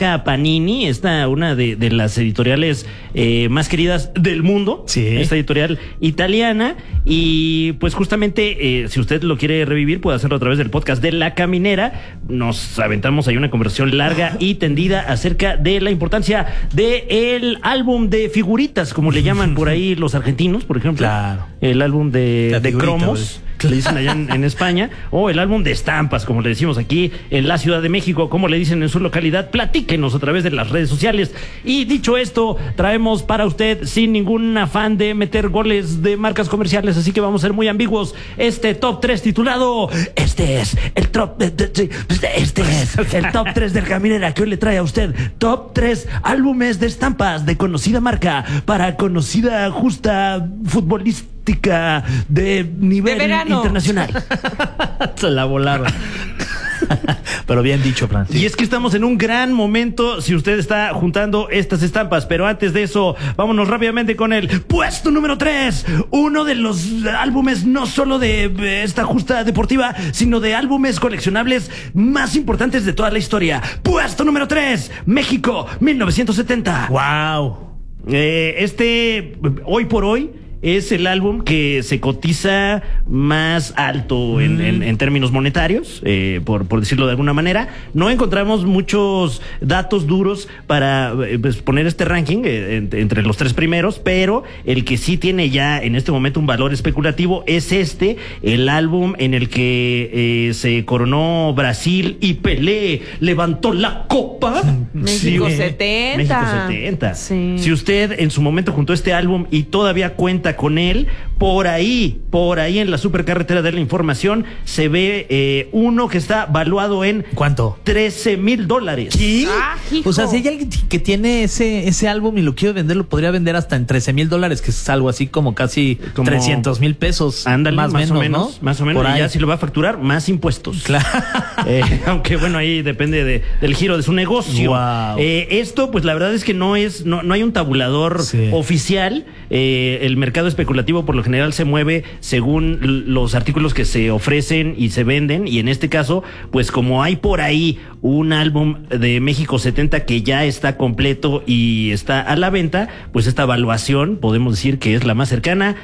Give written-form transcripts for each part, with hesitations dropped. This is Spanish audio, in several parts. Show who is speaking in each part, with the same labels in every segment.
Speaker 1: marca Panini, una de las editoriales más queridas del mundo.
Speaker 2: Sí.
Speaker 1: Esta editorial italiana. Y pues justamente, si usted lo quiere revivir, puede hacerlo a través del podcast de La Caminera. Nos aventamos ahí una conversación larga y tendida acerca de la importancia del álbum de figuritas, como le llaman por ahí los argentinos, por ejemplo.
Speaker 2: Claro.
Speaker 1: El álbum de
Speaker 2: figurita,
Speaker 1: cromos, que le dicen allá en España, o el álbum de estampas, como le decimos aquí en la Ciudad de México, como le dicen en su localidad. Platíquenos a través de las redes sociales. Y dicho esto, traemos para usted, sin ningún afán de meter goles de marcas comerciales, así que vamos a ser muy ambiguos, este top 3 titulado Este es el top 3 del Caminera, que hoy le trae a usted top 3 álbumes de estampas de conocida marca para conocida justa futbolística de nivel internacional.
Speaker 2: Se la volaron. Pero bien dicho, Francisco.
Speaker 1: Y es que estamos en un gran momento si usted está juntando estas estampas. Pero antes de eso, vámonos rápidamente con el puesto número 3. Uno de los álbumes no solo de esta justa deportiva, sino de álbumes coleccionables más importantes de toda la historia. Puesto número 3, México, 1970.
Speaker 2: ¡Wow!
Speaker 1: Hoy por hoy, es el álbum que se cotiza más alto en términos monetarios, por decirlo de alguna manera. No encontramos muchos datos duros para pues, poner este ranking entre los 3 primeros, pero el que sí tiene ya en este momento un valor especulativo es el álbum en el que se coronó Brasil y Pelé levantó la copa.
Speaker 3: México 70.
Speaker 1: México 70.
Speaker 3: Sí.
Speaker 1: Si usted en su momento juntó este álbum y todavía cuenta con él, por ahí en la supercarretera de la información se ve uno que está valuado en
Speaker 2: ¿cuánto?
Speaker 1: $13,000.
Speaker 2: ¿Qué?
Speaker 3: Hijo.
Speaker 2: O sea, si hay alguien que tiene ese álbum y lo quiere vender, lo podría vender hasta en $13,000, que es algo así como casi 300,000 pesos.
Speaker 1: Ándale,
Speaker 2: más o menos, ¿no?
Speaker 1: Más o menos.
Speaker 2: Por
Speaker 1: Y
Speaker 2: ahí.
Speaker 1: ya si lo va a facturar, más impuestos.
Speaker 2: Claro.
Speaker 1: Aunque bueno, ahí depende del giro de su negocio.
Speaker 2: Wow.
Speaker 1: Esto, pues la verdad es que no hay un tabulador oficial. El mercado especulativo por lo general se mueve según los artículos que se ofrecen y se venden, y en este caso, pues como hay por ahí un álbum de México 70 que ya está completo y está a la venta, pues esta evaluación podemos decir que es la más cercana.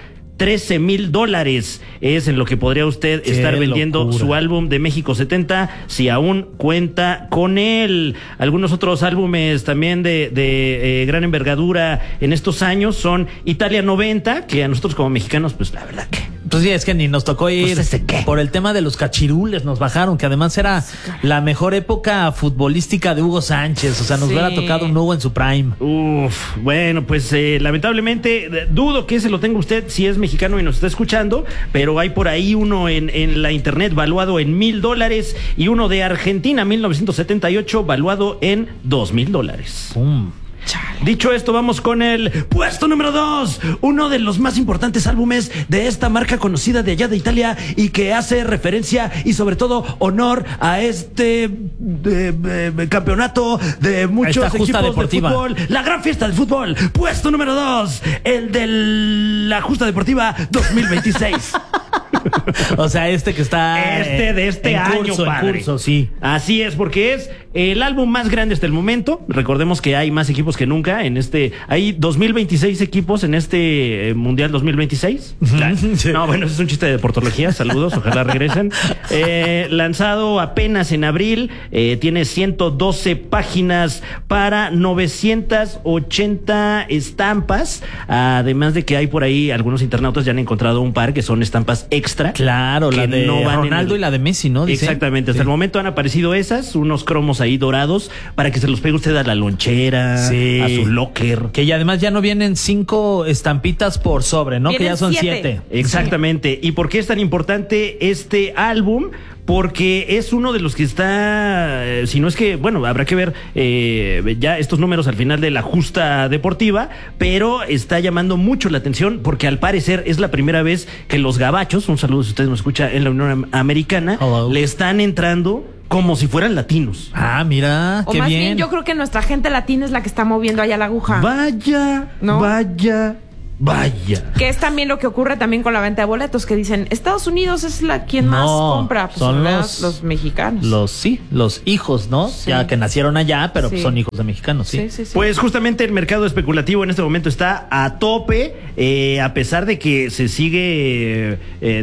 Speaker 1: $13,000 es en lo que podría usted estar vendiendo locura. Su álbum de México 70, si aún cuenta con él. Algunos otros álbumes también de gran envergadura en estos años son Italia 90, que a nosotros como mexicanos, pues la verdad que...
Speaker 2: Pues sí, es que ni nos tocó ir por el tema de los cachirules, nos bajaron, que además era la mejor época futbolística de Hugo Sánchez, o sea, nos hubiera tocado un Hugo en su prime.
Speaker 1: Bueno, pues lamentablemente dudo que ese lo tenga usted si es mexicano y nos está escuchando, pero hay por ahí uno en la internet valuado en $1,000 y uno de Argentina, 1978, valuado en $2,000. Dicho esto, vamos con el puesto número 2. Uno de los más importantes álbumes de esta marca conocida de allá de Italia y que hace referencia y sobre todo honor a este campeonato de muchos equipos deportiva. De fútbol. La gran fiesta del fútbol. Puesto número 2. El de la justa deportiva 2026.
Speaker 2: O sea, que está
Speaker 1: de este año, padre.
Speaker 2: En curso, sí.
Speaker 1: Así es, porque es el álbum más grande hasta el momento. Recordemos que hay más equipos que nunca hay 2026 equipos en este Mundial 2026. Sí. No, bueno, ese es un chiste de deportología. Saludos, ojalá regresen. Lanzado apenas en abril, tiene 112 páginas para 980 estampas. Además de que hay por ahí algunos internautas ya han encontrado un par que son estampas extra.
Speaker 2: Claro, la de Ronaldo y la de Messi, ¿no? Dicen.
Speaker 1: Exactamente, hasta el momento han aparecido unos cromos ahí dorados para que se los pegue usted a la lonchera, a su locker.
Speaker 2: Que ya además ya no vienen 5 estampitas por sobre, ¿no?
Speaker 3: Vienen
Speaker 2: que ya son
Speaker 3: 7.
Speaker 2: 7.
Speaker 1: Exactamente. ¿Y por qué es tan importante este álbum? Porque es uno de los que está, si no es que, bueno, habrá que ver ya estos números al final de la justa deportiva, pero está llamando mucho la atención porque al parecer es la primera vez que los gabachos, un saludo si usted nos escucha en la Unión Americana, le están entrando como si fueran latinos.
Speaker 2: Ah, mira,
Speaker 3: o
Speaker 2: qué
Speaker 3: más
Speaker 2: bien.
Speaker 3: Yo creo que nuestra gente latina es la que está moviendo allá la aguja.
Speaker 1: Vaya,
Speaker 3: ¿no?
Speaker 1: vaya. Vaya.
Speaker 3: Que es también lo que ocurre también con la venta de boletos, que dicen, Estados Unidos es quien más compra. Pues
Speaker 2: son
Speaker 3: los mexicanos.
Speaker 2: Los hijos, ¿no? Sí. Ya que nacieron allá, pero son hijos de mexicanos, sí.
Speaker 1: Pues justamente el mercado especulativo en este momento está a tope, a pesar de que se sigue,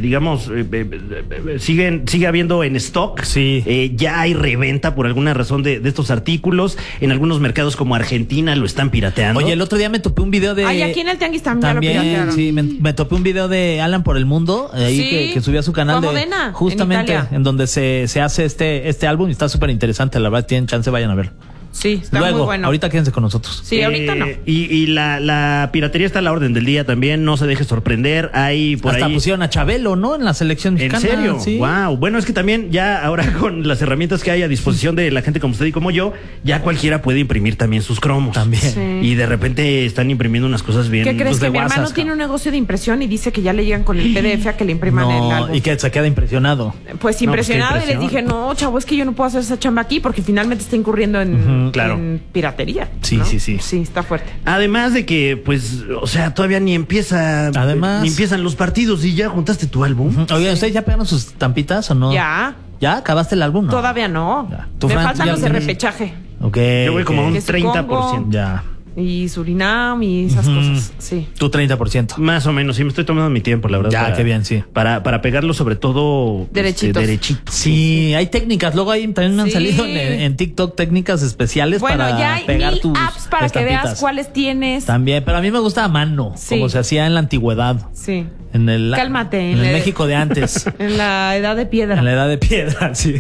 Speaker 1: sigue habiendo en stock.
Speaker 2: Sí.
Speaker 1: Ya hay reventa por alguna razón de estos artículos. En algunos mercados como Argentina lo están pirateando.
Speaker 2: Oye, el otro día me topé un video de...
Speaker 3: Ay, aquí en el Tianguis también lo piratearon.
Speaker 2: Sí, me topé un video de Alan por el Mundo, ahí que subió a su canal de
Speaker 3: Modena,
Speaker 2: justamente en donde se hace este álbum y está súper interesante, la verdad, tienen chance, vayan a verlo.
Speaker 3: Sí, está
Speaker 2: luego,
Speaker 3: muy bueno.
Speaker 2: Ahorita quédense con nosotros.
Speaker 3: Sí, ahorita no.
Speaker 1: Y la piratería está a la orden del día también, no se deje sorprender. Hay por
Speaker 2: hasta
Speaker 1: ahí...
Speaker 2: pusieron a Chabelo, ¿no? En la selección mexicana.
Speaker 1: ¿En serio?
Speaker 2: Sí.
Speaker 1: Wow. Bueno, es que también ya ahora con las herramientas que hay a disposición de la gente como usted y como yo, ya cualquiera puede imprimir también sus cromos.
Speaker 2: También.
Speaker 3: Sí.
Speaker 1: Y de repente están imprimiendo unas cosas bien...
Speaker 3: ¿Qué crees? Que mi
Speaker 2: WhatsApp,
Speaker 3: hermano tiene un negocio de impresión y dice que ya le llegan con el PDF a que le impriman el álbum.
Speaker 2: Y que se queda impresionado.
Speaker 3: Pues impresionado, y les dije, no, chavo, es que yo no puedo hacer esa chamba aquí porque finalmente está incurriendo en piratería.
Speaker 2: Sí,
Speaker 3: ¿no?
Speaker 2: sí.
Speaker 3: Sí, está fuerte.
Speaker 1: Además de que, pues, o sea, todavía ni empiezan los partidos y ya juntaste tu álbum.
Speaker 2: Oye, ¿ustedes ya pegaron sus tampitas o no?
Speaker 3: Ya.
Speaker 2: ¿Ya acabaste el álbum? No.
Speaker 3: Todavía no.
Speaker 2: Me
Speaker 3: faltan los de repechaje.
Speaker 2: Ok.
Speaker 1: Yo voy como a un 30%.
Speaker 2: Ya.
Speaker 3: Y Surinam y esas cosas, sí.
Speaker 2: Tú 30%.
Speaker 1: Más o menos, sí, me estoy tomando mi tiempo, la verdad.
Speaker 2: Ya, qué bien, sí.
Speaker 1: Para pegarlo sobre todo
Speaker 3: derechitos.
Speaker 2: Sí, hay técnicas. Luego ahí también me han salido en TikTok técnicas especiales para
Speaker 3: ya hay
Speaker 2: pegar
Speaker 3: 1000
Speaker 2: tus
Speaker 3: apps para que veas cuáles tienes.
Speaker 2: También, pero a mí me gusta a mano, como se hacía en la antigüedad.
Speaker 3: Sí.
Speaker 2: Cálmate. En el México de antes.
Speaker 3: En la edad de piedra.
Speaker 2: En la edad de piedra, sí.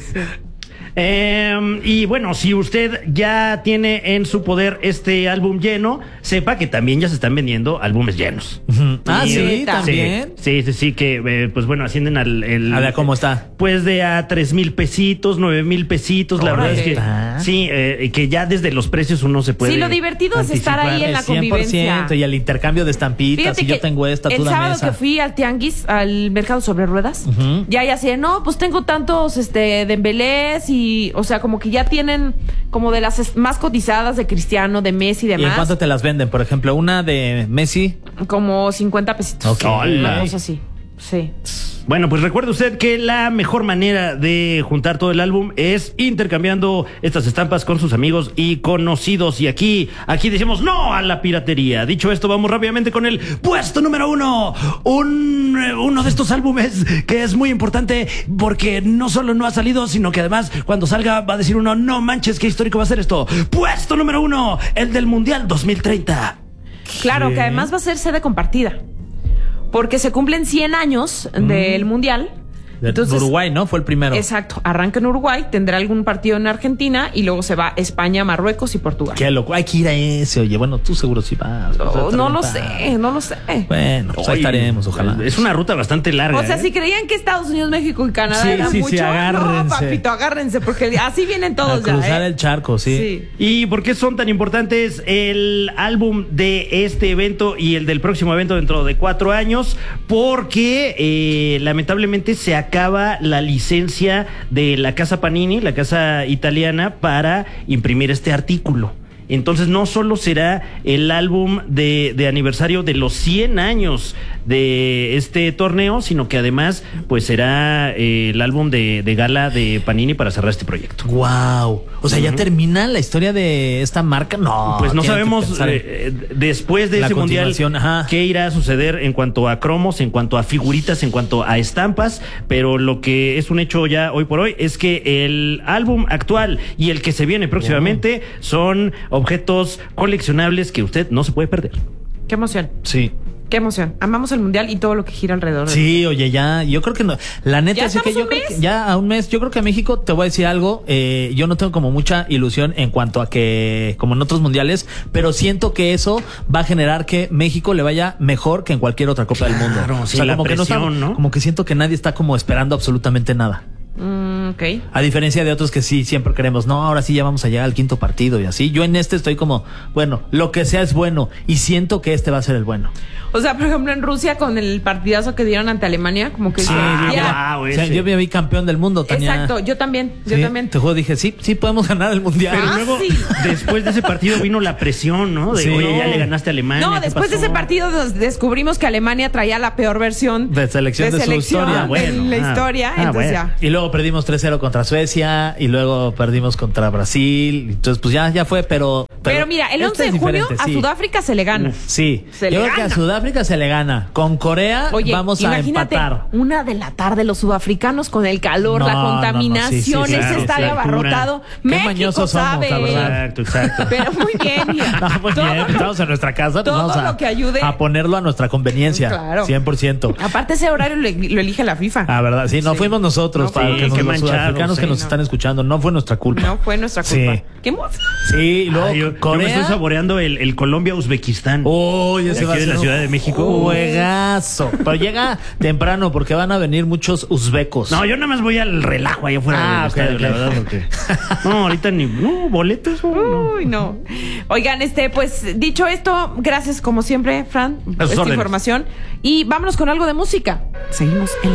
Speaker 1: Y bueno, si usted ya tiene en su poder este álbum lleno, sepa que también ya se están vendiendo álbumes llenos.
Speaker 2: Sí, también.
Speaker 1: Sí, que pues bueno, ascienden al...
Speaker 2: A ver, ¿cómo está?
Speaker 1: Pues de a 3,000 pesitos, 9,000 pesitos, la verdad es que... Sí, que ya desde los precios uno se puede...
Speaker 3: Sí, lo divertido es estar ahí en la convivencia.
Speaker 2: Y el intercambio de estampitas.
Speaker 3: Fíjate
Speaker 2: si yo tengo esta, tú dame esa.
Speaker 3: El sábado que fui al Tianguis, al mercado sobre ruedas, ya hacía, no, pues tengo tantos Dembélés y, o sea, como que ya tienen como de las más cotizadas de Cristiano, de Messi y demás.
Speaker 2: ¿Y en cuánto te las venden? Por ejemplo, una de Messi.
Speaker 3: Como 50 pesitos. Una cosa así. Sí.
Speaker 1: Bueno, pues recuerde usted que la mejor manera de juntar todo el álbum es intercambiando estas estampas con sus amigos y conocidos. Y aquí decimos no a la piratería. Dicho esto, vamos rápidamente con el puesto número 1. Uno de estos álbumes que es muy importante porque no solo no ha salido, sino que además cuando salga va a decir uno, no manches, qué histórico va a ser esto. Puesto número 1, el del Mundial 2030.
Speaker 3: Claro, que además va a ser sede compartida. Porque se cumplen 100 años del Mundial.
Speaker 2: Entonces, Uruguay, ¿no? Fue el primero.
Speaker 3: Exacto. Arranca en Uruguay, tendrá algún partido en Argentina y luego se va a España, Marruecos y Portugal.
Speaker 2: Qué loco. Hay que ir a ese, oye. Bueno, tú seguro sí vas.
Speaker 3: No lo sé.
Speaker 2: Bueno, pues ahí estaremos, ojalá.
Speaker 1: Es una ruta bastante larga.
Speaker 3: O sea, si creían que Estados Unidos, México y Canadá eran mucho,
Speaker 2: agárrense.
Speaker 3: no, papito, agárrense, porque así vienen todos
Speaker 2: a cruzar el charco, sí.
Speaker 1: ¿Y por qué son tan importantes el álbum de este evento y el del próximo evento dentro de 4 años? Porque lamentablemente se acaba la licencia de la casa Panini, la casa italiana, para imprimir este artículo. Entonces no solo será el álbum de aniversario de los 100 años de este torneo, sino que además pues será el álbum de gala de Panini para cerrar este proyecto.
Speaker 2: Wow. O sea, ¿ya termina la historia de esta marca? No.
Speaker 1: Pues no sabemos después de ese mundial qué irá a suceder en cuanto a cromos, en cuanto a figuritas, en cuanto a estampas, pero lo que es un hecho ya hoy por hoy es que el álbum actual y el que se viene próximamente son objetos coleccionables que usted no se puede perder.
Speaker 3: Qué emoción.
Speaker 2: Sí.
Speaker 3: Qué emoción. Amamos el mundial y todo lo que gira alrededor.
Speaker 2: Sí, oye, ya, yo creo que no. La neta es que yo creo que ya a un mes, yo creo que a México, te voy a decir algo, yo no tengo como mucha ilusión en cuanto a que, como en otros mundiales, pero siento que eso va a generar que México le vaya mejor que en cualquier otra Copa del Mundo.
Speaker 1: Claro,
Speaker 2: o sea,
Speaker 1: la
Speaker 2: como
Speaker 1: presión,
Speaker 2: que no está,
Speaker 1: ¿no?
Speaker 2: Como que siento que nadie está como esperando absolutamente nada.
Speaker 3: Okay.
Speaker 2: A diferencia de otros que sí siempre queremos, no, ahora sí ya vamos a llegar al quinto partido y así. Yo en este estoy como, bueno, lo que sea es bueno y siento que este va a ser el bueno.
Speaker 3: O sea, por ejemplo, en Rusia con el partidazo que dieron ante Alemania, como que
Speaker 2: o sea, yo me vi campeón del mundo, Tania.
Speaker 3: Exacto, yo también.
Speaker 2: Te juro, dije, sí podemos ganar el mundial.
Speaker 1: Pero luego, después de ese partido vino la presión, ¿no? De, oye, ya le ganaste a Alemania.
Speaker 3: No, después de ese partido descubrimos que Alemania traía la peor versión
Speaker 2: de selección de su historia.
Speaker 3: La historia, entonces ya.
Speaker 2: Y luego perdimos 3-0 contra Suecia y luego perdimos contra Brasil. Entonces, pues ya fue, pero
Speaker 3: mira, el 11 de junio a Sudáfrica se le gana.
Speaker 2: Sí, yo creo que a Sudáfrica se le gana. Con Corea vamos a empatar.
Speaker 3: 1:00 p.m. los sudafricanos con el calor, la contaminación, ese estadio abarrotado. México sabe.
Speaker 1: Exacto.
Speaker 3: Pero muy bien, mira.
Speaker 2: Muy bien, estamos en nuestra casa, pues vamos
Speaker 3: lo que ayude
Speaker 2: a ponerlo a nuestra conveniencia.
Speaker 3: Claro.
Speaker 2: 100%.
Speaker 3: Aparte ese horario lo elige la FIFA.
Speaker 2: ¿Verdad? Sí, no fuimos nosotros, para que los sudafricanos que nos están escuchando, no fue nuestra culpa.
Speaker 3: No fue nuestra culpa.
Speaker 2: Sí.
Speaker 3: ¿Qué emoción?
Speaker 2: Sí, y luego
Speaker 1: yo me estoy saboreando el Colombia-Uzbekistán.
Speaker 2: Ese va a ser
Speaker 1: de la Ciudad de México.
Speaker 2: Juegazo. Pero llega temprano porque van a venir muchos uzbecos.
Speaker 1: No, yo nada más voy al relajo allá afuera del estadio, la verdad, porque no, ahorita ni boletos.
Speaker 3: Uy, no. Oigan, pues dicho esto, gracias como siempre, Fran, por esta información. Y vámonos con algo de música. Seguimos en